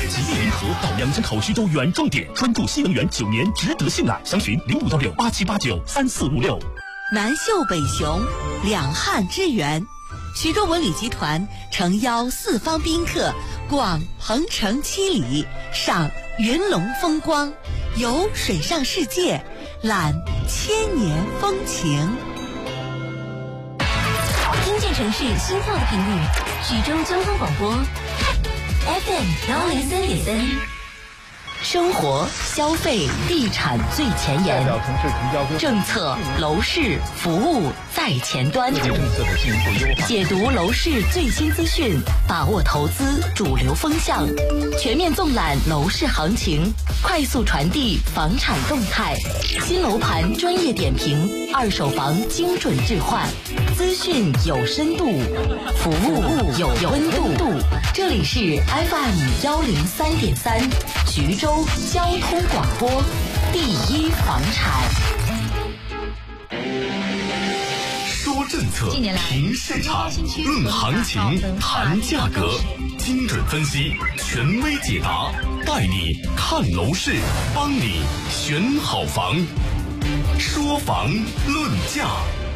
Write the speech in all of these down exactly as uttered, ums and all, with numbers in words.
吉利银河到两江口徐州原装店，专注新能源九年，值得信赖。详询零五幺六八七八九三四五六。 南秀北雄，两汉之源。徐州文旅集团诚邀四方宾客逛鹏城七里，赏云龙风光，游水上世界，览千年风情。 听见城市心跳的频率，徐州交通广播 F M 幺零三点三。 生活、消费、地产最前沿，政策、楼市、服务在前端，解读楼市最新资讯，把握投资主流风向，全面纵览楼市行情，快速传递房产动态，新楼盘专业点评，二手房精准置换，资讯有深度，服务有温度。这里是 F M 幺零三点三，徐州交通广播，第一房产。 说政策，评市场，论行情，谈价格，精准分析，权威解答，带你看楼市，帮你选好房。说房论价。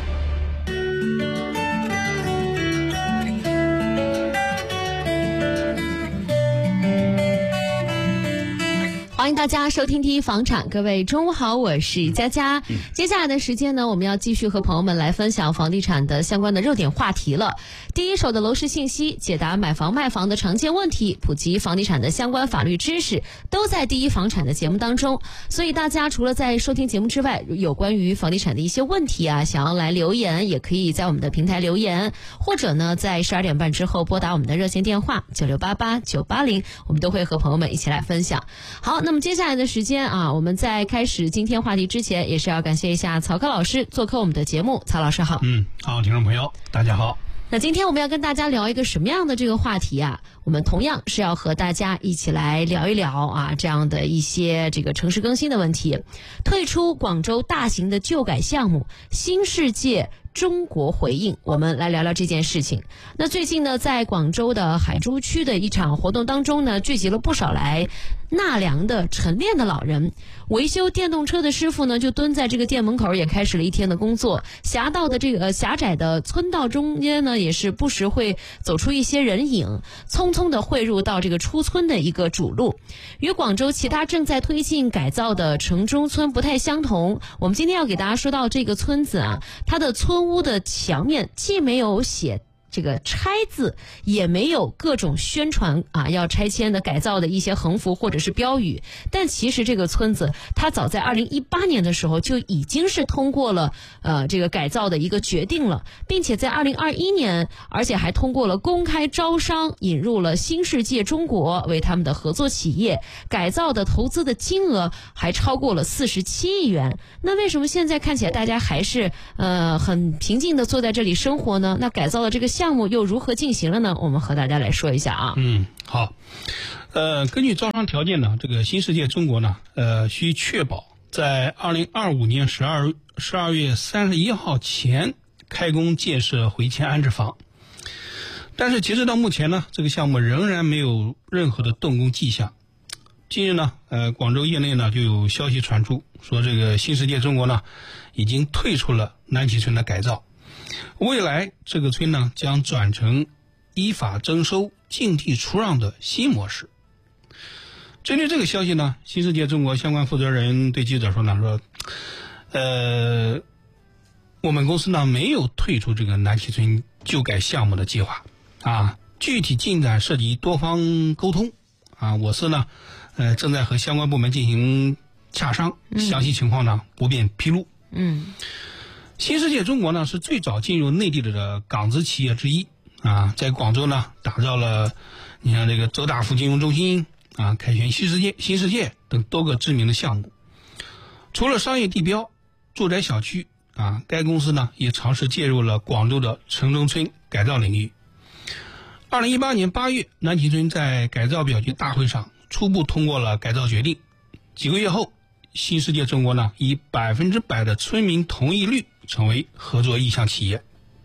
欢迎大家收听第一房产，各位中午好，我是佳佳。接下来的时间呢，我们要继续和朋友们来分享房地产的相关的热点话题了。第一手的楼市信息，解答买房卖房的常见问题，普及房地产的相关法律知识，都在第一房产的节目当中。所以大家除了在收听节目之外，有关于房地产的一些问题啊，想要来留言，也可以在我们的平台留言，或者呢，在十二点半之后拨打我们的热线电话九六八八九八零，我们都会和朋友们一起来分享。好，那么接下来的时间啊，我们在开始今天话题之前，也是要感谢一下曹科老师做客我们的节目。曹老师好。 嗯，好，听众朋友大家好。 那今天我们要跟大家聊一个什么样的这个话题啊？我们同样是要和大家一起来聊一聊啊，这样的一些这个城市更新的问题。退出广州大型的旧改项目，新世界中国回应，我们来聊聊这件事情。那最近呢，在广州的海珠区的一场活动当中呢，聚集了不少来纳凉的晨练的老人。维修电动车的师傅呢，就蹲在这个店门口，也开始了一天的工作。狭道的这个狭窄的村道中间呢，也是不时会走出一些人影，匆匆的汇入到这个出村的一个主路。与广州其他正在推进改造的城中村不太相同，我们今天要给大家说到这个村子啊，它的村屋的墙面既没有写这个拆字，也没有各种宣传啊要拆迁的改造的一些横幅或者是标语，但其实这个村子它早在二零一八年的时候就已经是通过了呃这个改造的一个决定了，并且在二零二一年而且还通过了公开招商，引入了新世界中国为他们的合作企业，改造的投资的金额还超过了四十七亿元。那为什么现在看起来大家还是呃很平静的坐在这里生活呢？那改造的这个项目又如何进行了呢？我们和大家来说一下啊。 嗯，好。呃，根据招商条件呢，这个新世界中国呢，呃，需确保在二零二五年十二十二月三十一号前开工建设回迁安置房。但是截止到目前呢，这个项目仍然没有任何的动工迹象。近日呢，呃，广州业内呢就有消息传出，说这个新世界中国呢已经退出了南旗村的改造。未来这个村呢将转成依法征收净地出让的新模式。针对这个消息呢，新世界中国相关负责人对记者说呢，说呃我们公司呢没有退出这个南旗村旧改项目的计划啊，具体进展涉及多方沟通啊，我司呢呃正在和相关部门进行洽商，详细情况呢不便披露。 嗯， 新世界中国呢是最早进入内地的港资企业之一啊，在广州呢打造了你像这个周大福金融中心啊、凯旋新世界、新世界等多个知名的项目。除了商业地标、住宅小区啊，该公司呢也尝试介入了广州的城中村改造领域。二零一八年八月，南旗村在改造表决大会上初步通过了改造决定。几个月后，新世界中国呢以百分之百的村民同意率成为合作意向企业。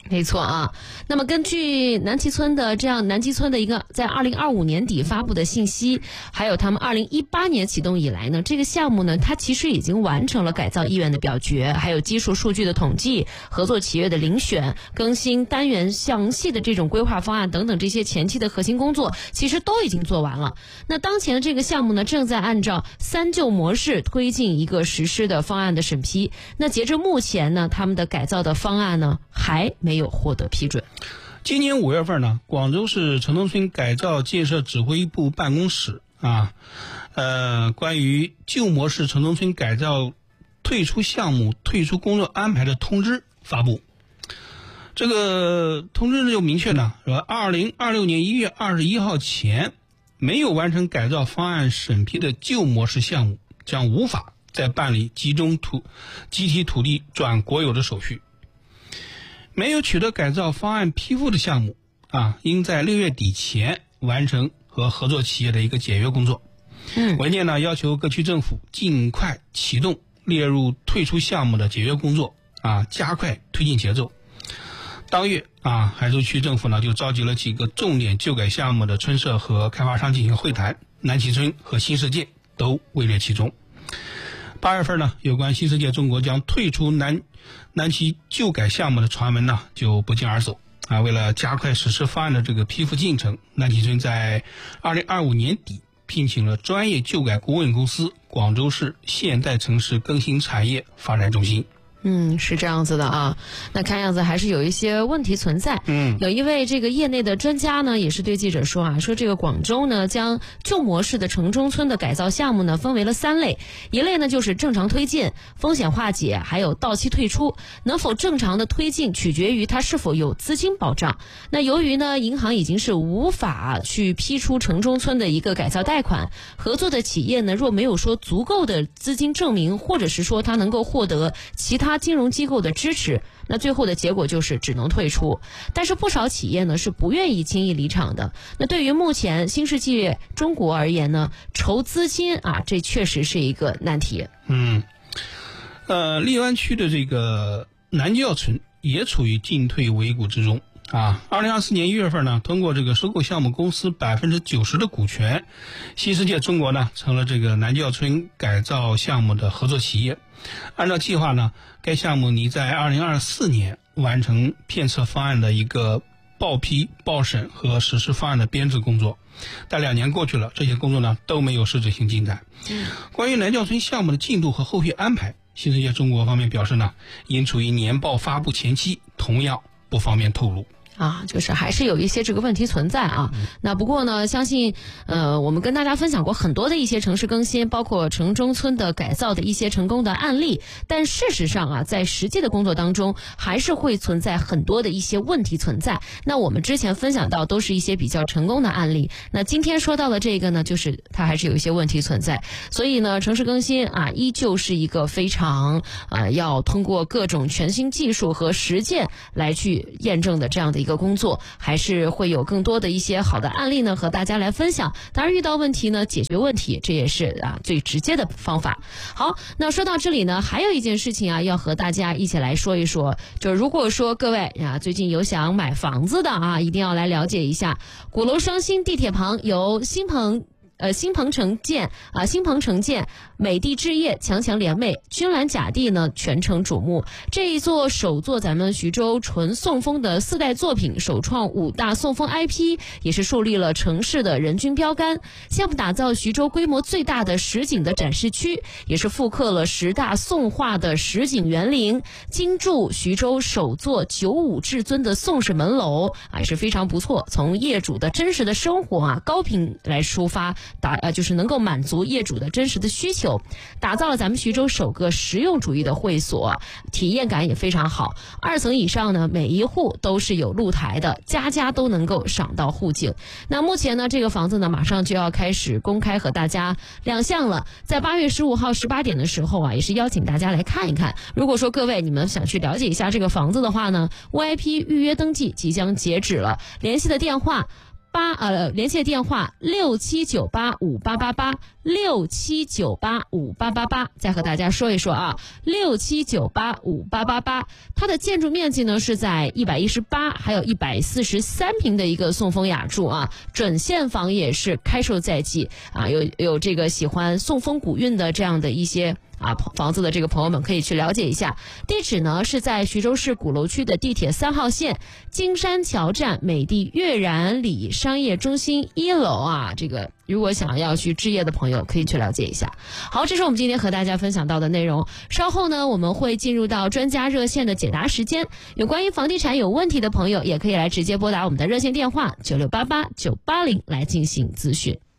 没错啊，那么根据南旗村的这样南旗村的一个在二零二五年底发布的信息，还有他们二零一八年启动以来呢，这个项目呢，它其实已经完成了改造意愿的表决，还有基础数据的统计、合作企业的遴选、更新单元详细的这种规划方案等等这些前期的核心工作，其实都已经做完了。那当前的这个项目呢，正在按照三旧模式推进一个实施的方案的审批。那截至目前呢，他们的改造的方案呢，还没有获得批准。 今年五月份呢，广州市城中村改造建设指挥部办公室啊，呃，关于旧模式城中村改造退出项目、退出工作安排的通知发布。这个通知就明确呢，说二零二六年一月二十一号前没有完成改造方案审批的旧模式项目，将无法再办理集中土集体土地转国有的手续。没有取得改造方案批复的项目啊，应在六月底前完成和合作企业的一个解约工作。 嗯， 文件呢要求各区政府尽快启动列入退出项目的解约工作啊，加快推进节奏。当月啊，海州区政府呢就召集了几个重点旧改项目的村社和开发商进行会谈，南旗村和新世界都位列其中。八月份呢，有关新世界中国将退出南南旗旧改项目的传闻呢就不胫而走啊。为了加快实施方案的这个批复进程，南旗村在二零二五年底聘请了专业旧改顾问公司广州市现代城市更新产业发展中心。 嗯，是这样子的啊。那看样子还是有一些问题存在。 嗯， 有一位这个业内的专家呢，也是对记者说啊，说这个广州呢，将旧模式的城中村的改造项目呢，分为了三类。一类呢就是正常推进、风险化解，还有到期退出。能否正常的推进，取决于它是否有资金保障。那由于呢，银行已经是无法去批出城中村的一个改造贷款，合作的企业呢，若没有说足够的资金证明，或者是说它能够获得其他金融机构的支持，那最后的结果就是只能退出。但是不少企业呢是不愿意轻易离场的。那对于目前新世纪中国而言呢，筹资金啊，这确实是一个难题。 嗯，呃，荔湾区的这个南教村也处于进退维谷之中啊。二零二四年一月份呢，通过这个收购项目公司百分之九十的股权，新世界中国呢成了这个南教村改造项目的合作企业。按照计划呢，该项目拟在二零二四年完成片测方案的一个报批、报审和实施方案的编制工作。但两年过去了，这些工作呢都没有实质性进展。 嗯， 关于南教村项目的进度和后续安排，新世界中国方面表示呢，因处于年报发布前期，同样不方便透露。 啊，就是还是有一些这个问题存在啊。那不过呢，相信呃，我们跟大家分享过很多的一些城市更新，包括城中村的改造的一些成功的案例。但事实上啊，在实际的工作当中，还是会存在很多的一些问题存在。那我们之前分享到都是一些比较成功的案例，那今天说到的这个呢，就是它还是有一些问题存在。所以呢，城市更新啊，依旧是一个非常呃，要通过各种全新技术和实践来去验证的这样的一个工作，还是会有更多的一些好的案例呢和大家来分享。当然遇到问题呢，解决问题，这也是啊最直接的方法。好，那说到这里呢，还有一件事情啊，要和大家一起来说一说，就是如果说各位啊最近有想买房子的啊，一定要来了解一下鼓楼双星地铁旁由新鹏呃，新鹏城建啊，新鹏城建、美的置业强强联袂，君兰甲地呢全城瞩目。这一座首座咱们徐州纯宋风的四代作品，首创五大宋风 I P， 也是树立了城市的人均标杆。项目打造徐州规模最大的实景的展示区，也是复刻了十大宋画的实景园林，精筑徐州首座九五至尊的宋氏门楼啊，也是非常不错。从业主的真实的生活啊高频来抒发。打呃就是能够满足业主的真实的需求，打造了咱们徐州首个实用主义的会所，体验感也非常好。二层以上呢，每一户都是有露台的，家家都能够赏到户景。那目前呢，这个房子呢马上就要开始公开和大家亮相了，在八月十五号十八点的时候啊，也是邀请大家来看一看。如果说各位你们想去了解一下这个房子的话呢 ，V I P 预约登记即将截止了，联系的电话。 八呃连线电话六七九八五八八八六七九八五八八八，再和大家说一说啊，六七九八五八八八，它的建筑面积呢是在一百一十八，还有一百四十三平的一个宋风雅筑啊，准现房也是开售在即啊，有有这个喜欢宋风古韵的这样的一些啊房子的这个朋友们可以去了解一下。地址呢是在徐州市鼓楼区的地铁三号线金山桥站美的悦然里商业中心一楼啊，这个如果想要去置业的朋友可以去了解一下。好，这是我们今天和大家分享到的内容。稍后呢我们会进入到专家热线的解答时间，有关于房地产有问题的朋友也可以来直接拨打我们的热线电话九六八八九八零来进行咨询。